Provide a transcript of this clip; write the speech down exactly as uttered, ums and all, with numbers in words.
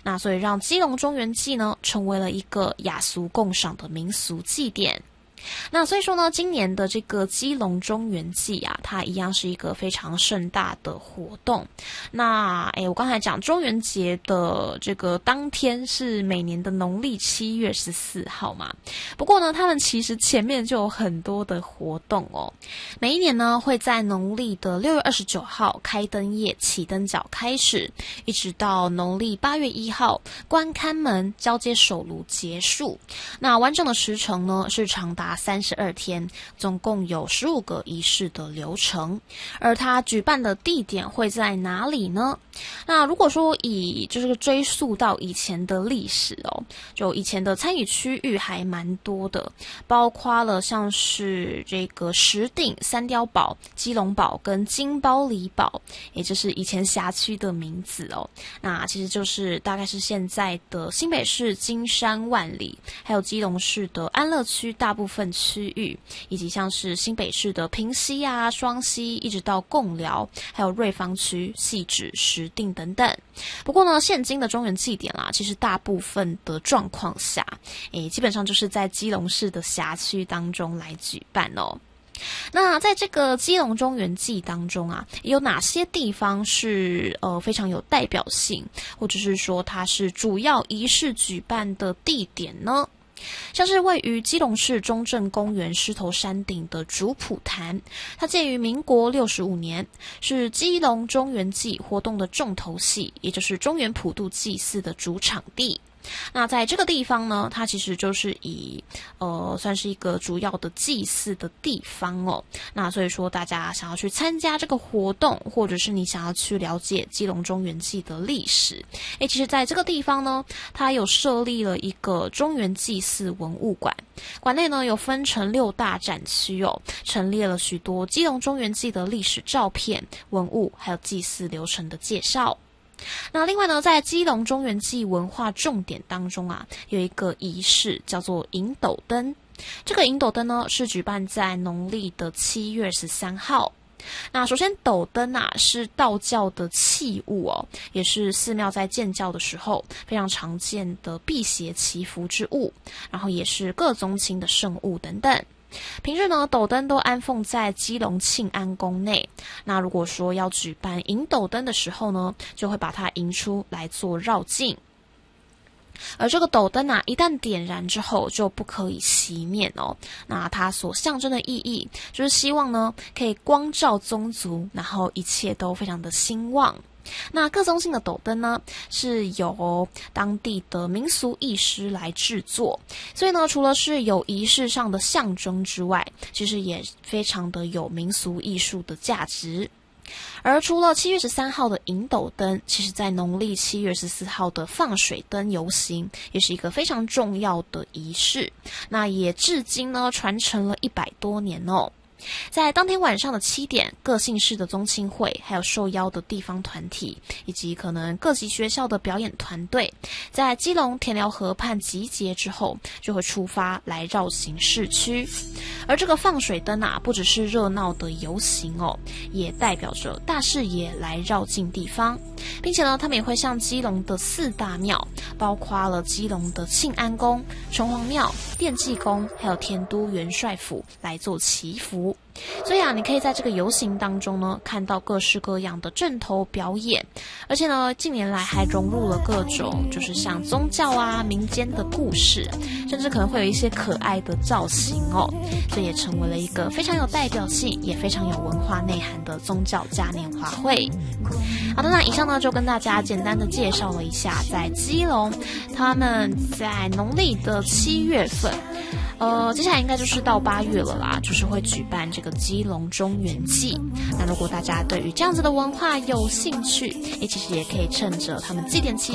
那所以让基隆中元祭呢成为了一个雅俗共赏的民俗祭典。那所以说呢，今年的这个基隆中元祭啊，它一样是一个非常盛大的活动。那诶，我刚才讲中元节的这个当天是每年的农历七月十四号嘛。不过呢，他们其实前面就有很多的活动哦。每一年呢，会在农历的六月二十九号开灯夜起灯脚开始，一直到农历八月一号关看门交接手炉结束。那完整的时程呢，是长达三十二天，总共有十五个仪式的流程。而它举办的地点会在哪里呢？那如果说以就是追溯到以前的历史哦，就以前的参与区域还蛮多的，包括了像是这个石碇、三碉堡、基隆堡跟金包里堡，也就是以前辖区的名字哦。那其实就是大概是现在的新北市金山、万里，还有基隆市的安乐区大部分区域，以及像是新北市的平溪啊、双溪，一直到贡寮，还有瑞芳区、汐止、石碇等等。不过呢，现今的中元祭典啦，其实大部分的状况下，诶，基本上就是在基隆市的辖区当中来举办哦。那在这个基隆中元祭当中啊，有哪些地方是呃非常有代表性，或者是说它是主要仪式举办的地点呢？像是位于基隆市中正公园狮头山顶的主普坛，它建于民国六十五年，是基隆中元祭活动的重头戏，也就是中元普渡祭祀的主场地。那在这个地方呢，它其实就是以呃算是一个主要的祭祀的地方哦。那所以说大家想要去参加这个活动，或者是你想要去了解基隆中元祭的历史，诶，其实在这个地方呢，它有设立了一个中元祭祀文物馆，馆内呢有分成六大展区哦，陈列了许多基隆中元祭的历史照片、文物，还有祭祀流程的介绍。那另外呢，在基隆中元祭文化重点当中啊，有一个仪式叫做迎斗灯。这个迎斗灯呢，是举办在农历的七月十三号。那首先斗灯啊是道教的器物哦，也是寺庙在建教的时候非常常见的辟邪祈福之物，然后也是各宗亲的圣物等等。平日呢，斗灯都安奉在基隆庆安宫内。那如果说要举办迎斗灯的时候呢，就会把它迎出来做绕境。而这个斗灯啊，一旦点燃之后就不可以熄灭哦。那它所象征的意义，就是希望呢可以光照宗族，然后一切都非常的兴旺。那各宗信的斗灯呢，是由当地的民俗艺师来制作，所以呢，除了是有仪式上的象征之外，其实也非常的有民俗艺术的价值。而除了七月十三号的迎斗灯，其实在农历七月十四号的放水灯游行，也是一个非常重要的仪式。那也至今呢，传承了一百多年哦。在当天晚上的七点，各县市的宗亲会，还有受邀的地方团体，以及可能各级学校的表演团队，在基隆田寮河畔集结之后，就会出发来绕行市区。而这个放水灯啊，不只是热闹的游行哦，也代表着大视野来绕境地方，并且呢，他们也会向基隆的四大庙，包括了基隆的庆安宫、城隍庙、奠济宫，还有天都元帅府来做祈福。所以啊，你可以在这个游行当中呢，看到各式各样的阵头表演，而且呢，近年来还融入了各种就是像宗教啊、民间的故事，甚至可能会有一些可爱的造型哦，所以也成为了一个非常有代表性，也非常有文化内涵的宗教嘉年华会。好的，那以上呢就跟大家简单的介绍了一下，在基隆他们在农历的七月份。呃，接下来应该就是到八月了啦，就是会举办这个基隆中元祭。那如果大家对于这样子的文化有兴趣，也其实也可以趁着他们祭典期